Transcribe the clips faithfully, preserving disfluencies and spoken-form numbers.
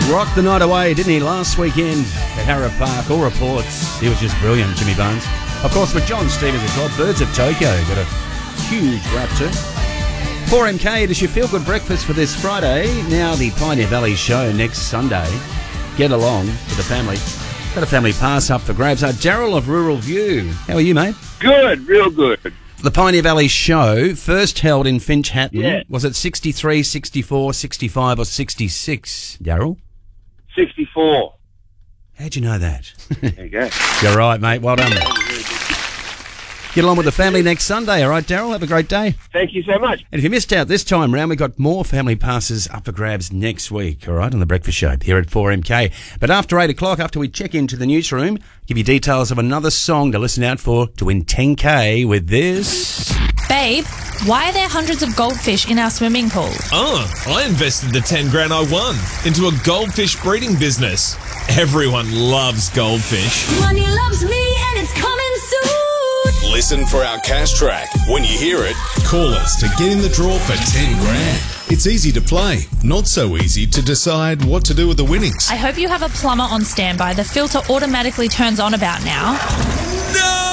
Rocked the night away, didn't he, last weekend at Harrow Park? All reports, he was just brilliant, Jimmy Barnes. Of course, with John Stevens as well, Birds of Tokyo got a huge rap too. four M K, it is your feel-good breakfast for this Friday. Now the Pioneer Valley show next Sunday. Get along with the family. Got a family pass up for grabs. Uh, Daryl of Rural View. How are you, mate? Good, real good. The Pioneer Valley show, first held in Finch Hatton. Yeah. Was it sixty-three, sixty-four, sixty-five or sixty-six, Daryl? sixty-four. How'd you know that? There you go. You're right, mate. Well done. Get along with the family next Sunday, all right, Daryl? Have a great day. Thank you so much. And if you missed out this time round, we've got more family passes up for grabs next week, all right, on The Breakfast Show here at four M K. But after eight o'clock, after we check into the newsroom, give you details of another song to listen out for to win ten K with this. Babe, why are there hundreds of goldfish in our swimming pool? Oh, I invested the ten grand I won into a goldfish breeding business. Everyone loves goldfish. Money loves me and it's coming soon. Listen for our cash track. When you hear it, call us to get in the draw for ten grand. It's easy to play, not so easy to decide what to do with the winnings. I hope you have a plumber on standby. The filter automatically turns on about now. No!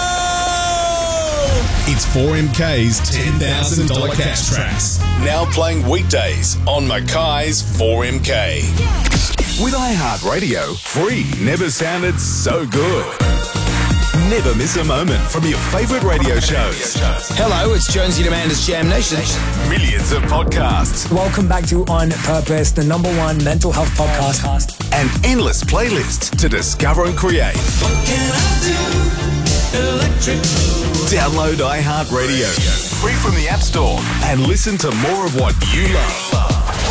It's four M K's ten thousand dollars cash tracks. Now playing weekdays on Mackay's four M K. With iHeartRadio, free never sounded so good. Never miss a moment from your favourite radio shows. Hello, it's Jonesy and Amanda's Jam Nation. Millions of podcasts. Welcome back to On Purpose, the number one mental health podcast. And endless playlists to discover and create. What can I do? Electric. Download iHeartRadio, free from the App Store, and listen to more of what you love.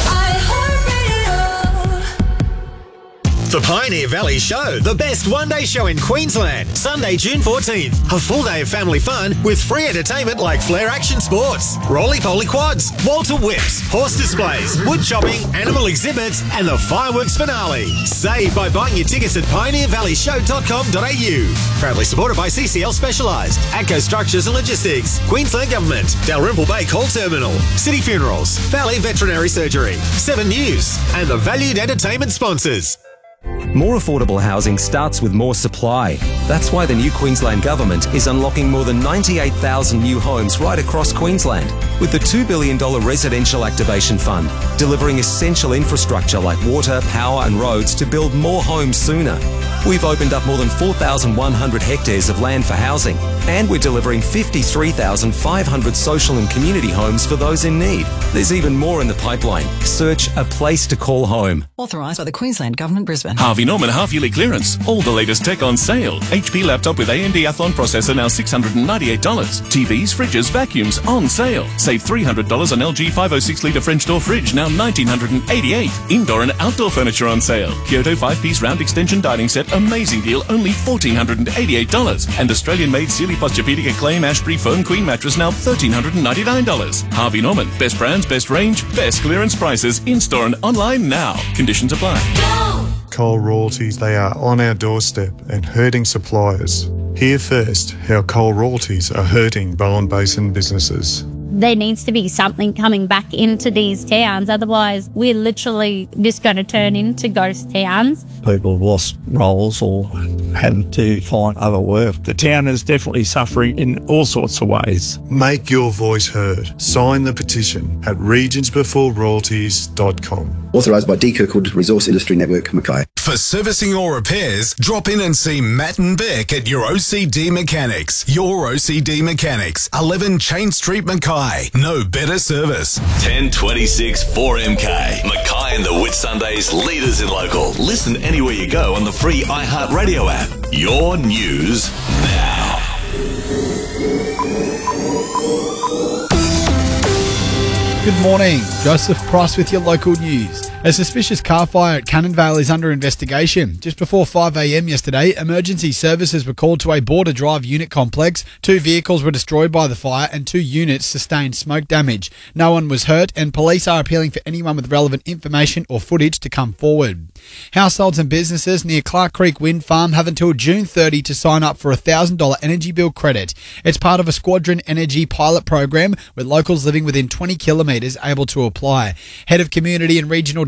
The Pioneer Valley Show, the best one-day show in Queensland. Sunday, June fourteenth. A full day of family fun with free entertainment like Flair Action Sports, Roly-Poly Quads, Walter Whips, horse displays, wood chopping, animal exhibits, and the fireworks finale. Save by buying your tickets at pioneer valley show dot com dot a u. Proudly supported by C C L Specialised, ATCO Structures and Logistics, Queensland Government, Dalrymple Bay Coal Terminal, City Funerals, Valley Veterinary Surgery, Seven News, and the valued entertainment sponsors. More affordable housing starts with more supply. That's why the new Queensland Government is unlocking more than ninety-eight thousand new homes right across Queensland with the two billion dollars Residential Activation Fund, delivering essential infrastructure like water, power and roads to build more homes sooner. We've opened up more than four thousand one hundred hectares of land for housing, and we're delivering fifty-three thousand five hundred social and community homes for those in need. There's even more in the pipeline. Search A Place to Call Home. Authorised by the Queensland Government, Brisbane. Harvey Norman half-yearly clearance. All the latest tech on sale. H P laptop with A M D Athlon processor now six hundred ninety-eight dollars. T Vs, fridges, vacuums on sale. Save three hundred dollars on L G five oh six litre French door fridge, now one thousand nine hundred eighty-eight dollars. Indoor and outdoor furniture on sale. Kyoto five-piece round extension dining set, amazing deal, only one thousand four hundred eighty-eight dollars. And Australian-made Sealy Posturepedic Acclaim Ashbury Foam Queen mattress, now one thousand three hundred ninety-nine dollars. Harvey Norman, best brands, best range, best clearance prices, in-store and online now. Conditions apply. Coal royalties, they are on our doorstep and hurting suppliers. Hear first how coal royalties are hurting Bowen Basin businesses. There needs to be something coming back into these towns, otherwise we're literally just going to turn into ghost towns. People have lost roles or had to find other work. The town is definitely suffering in all sorts of ways. Make your voice heard. Sign the petition at regions before royalties dot com. Authorised by D. Kirkwood Resource Industry Network, Mackay. For servicing or repairs, drop in and see Matt and Beck at your O C D Mechanics. Your O C D Mechanics, eleven Chain Street, Mackay. No better service. ten twenty-six four M K. Mackay and the Whitsundays, leaders in local. Listen anywhere you go on the free iHeartRadio app. Your news now. Good morning. Joseph Price with your local news. A suspicious car fire at Cannonvale is under investigation. Just before five a m yesterday, emergency services were called to a Border Drive unit complex. Two vehicles were destroyed by the fire and two units sustained smoke damage. No one was hurt, and police are appealing for anyone with relevant information or footage to come forward. Households and businesses near Clark Creek Wind Farm have until June thirtieth to sign up for a one thousand dollars energy bill credit. It's part of a Squadron Energy pilot program with locals living within twenty kilometres able to apply. Head of Community and Regional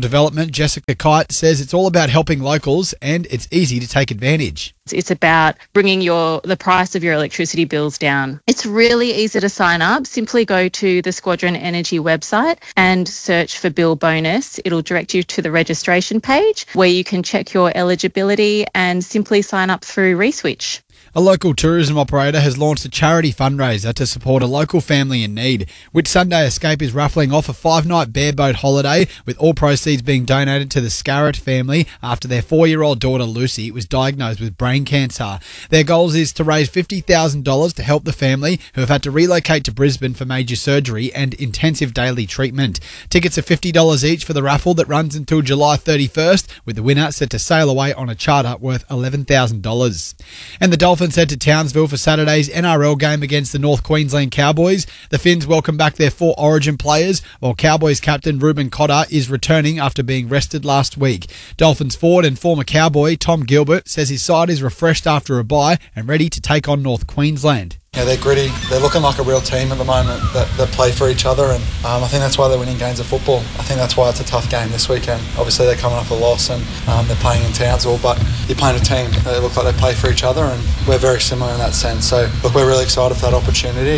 Development, Jessica Kite, says it's all about helping locals and it's easy to take advantage. It's about bringing your the price of your electricity bills down. It's really easy to sign up. Simply go to the Squadron Energy website and search for Bill Bonus. It'll direct you to the registration page where you can check your eligibility and simply sign up through ReSwitch. A local tourism operator has launched a charity fundraiser to support a local family in need. Whitsunday Escape is raffling off a five-night bareboat holiday, with all proceeds being donated to the Scarrett family after their four-year-old daughter Lucy was diagnosed with brain cancer. Their goal is to raise fifty thousand dollars to help the family, who have had to relocate to Brisbane for major surgery and intensive daily treatment. Tickets are fifty dollars each for the raffle that runs until July thirty-first, with the winner set to sail away on a charter worth eleven thousand dollars. And the Dolphins head to Townsville for Saturday's N R L game against the North Queensland Cowboys. The Finns welcome back their four Origin players, while Cowboys captain Ruben Cotter is returning after being rested last week. Dolphins forward and former Cowboy Tom Gilbert says his side is refreshed after a bye and ready to take on North Queensland. Yeah, they're gritty. They're looking like a real team at the moment that, that play for each other, and um, I think that's why they're winning games of football. I think that's why it's a tough game this weekend. Obviously, they're coming off a loss and um, they're playing in Townsville, but you're playing a team. They look like they play for each other, and we're very similar in that sense. So, look, we're really excited for that opportunity.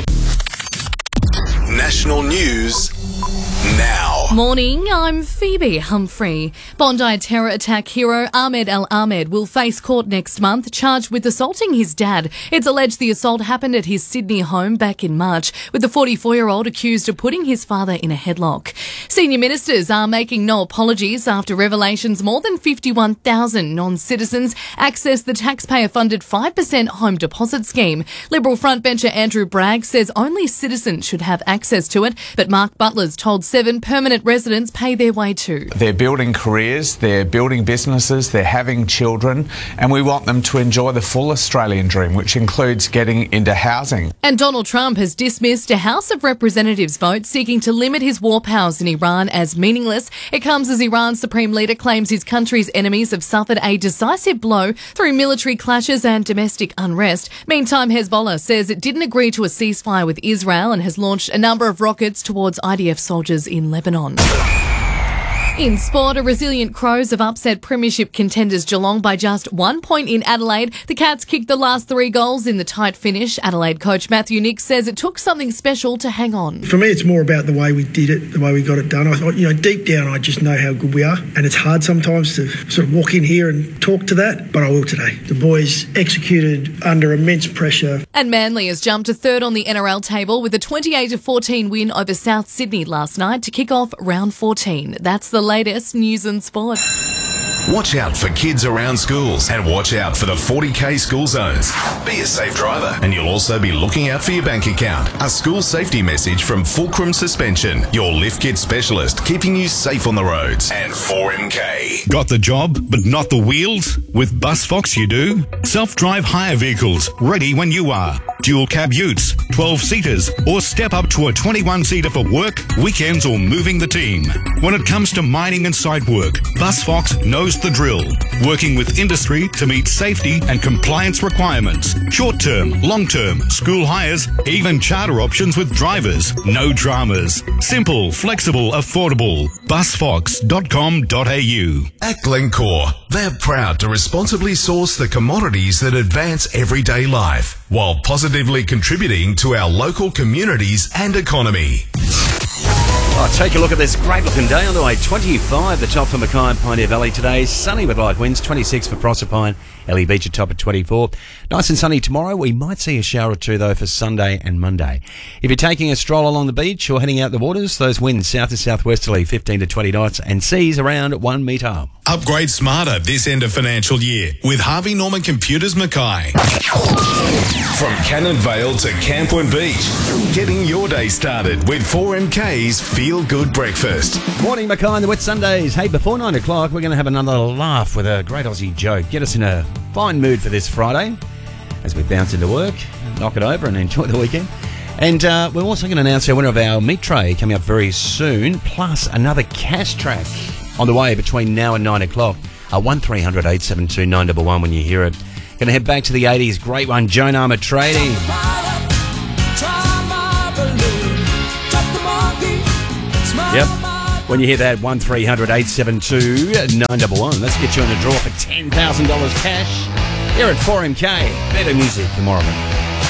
National news now. Morning, I'm Phoebe Humphrey. Bondi terror attack hero Ahmed Al Ahmed will face court next month, charged with assaulting his dad. It's alleged the assault happened at his Sydney home back in March, with the forty-four-year-old accused of putting his father in a headlock. Senior ministers are making no apologies after revelations more than fifty-one thousand non-citizens access the taxpayer-funded five percent home deposit scheme. Liberal frontbencher Andrew Bragg says only citizens should have access to it, but Mark Butler's told Seven permanent residents pay their way too. They're building careers, they're building businesses, they're having children, and we want them to enjoy the full Australian dream, which includes getting into housing. And Donald Trump has dismissed a House of Representatives vote seeking to limit his war powers in Iran as meaningless. It comes as Iran's supreme leader claims his country's enemies have suffered a decisive blow through military clashes and domestic unrest. Meantime, Hezbollah says it didn't agree to a ceasefire with Israel and has launched a number of rockets towards I D F soldiers in Lebanon. In sport, a resilient Crows have upset premiership contenders Geelong by just one point in Adelaide. The Cats kicked the last three goals in the tight finish. Adelaide coach Matthew Nick says it took something special to hang on. For me, it's more about the way we did it, the way we got it done. I, you know, deep down, I just know how good we are, and it's hard sometimes to sort of walk in here and talk to that, but I will today. The boys executed under immense pressure. And Manly has jumped to third on the N R L table with a twenty-eight to fourteen win over South Sydney last night to kick off round fourteen. That's the latest news and sport. Watch out for kids around schools and watch out for the forty K school zones. Be a safe driver, and you'll also be looking out for your bank account. A school safety message from Fulcrum Suspension, your lift kit specialist, keeping you safe on the roads. And four M K. Got the job, but not the wheels? With BusFox you do. Self-drive hire vehicles, ready when you are. Dual cab utes, twelve-seaters, or step up to a twenty-one-seater for work, weekends, or moving the team. When it comes to mining and site work, BusFox knows the drill, working with industry to meet safety and compliance requirements. Short-term, long-term, school hires, even charter options with drivers. No dramas. Simple, flexible, affordable. bus fox dot com dot a u. At Glencore, they're proud to responsibly source the commodities that advance everyday life, while positively contributing to our local communities and economy. Oh, take a look at this great looking day on the way. twenty-five, the top for Mackay and Pioneer Valley today. Sunny with light winds. twenty-six for Proserpine. Ellie Beach at top at twenty-four. Nice and sunny tomorrow. We might see a shower or two, though, for Sunday and Monday. If you're taking a stroll along the beach or heading out the waters, those winds south to southwesterly, fifteen to twenty knots, and seas around one metre. Upgrade smarter this end of financial year with Harvey Norman Computers Mackay. From Cannon Vale to Campoon Beach, getting your day started with four M K's Feel Good Breakfast. Morning, Mackay and the Wet Sundays. Hey, before nine o'clock, we're going to have another laugh with a great Aussie joke. Get us in a fine mood for this Friday as we bounce into work, knock it over and enjoy the weekend. And uh, we're also going to announce our winner of our meat tray coming up very soon, plus another cash track on the way between now and nine o'clock. Uh, one three hundred eight seven two nine one one when you hear it. Going to head back to the eighties. Great one, Joan Armour Trading. Yep. When you hear that, one three hundred eight seven two nine one one. Let's get you in the draw for ten thousand dollars cash here at four M K. Better music tomorrow.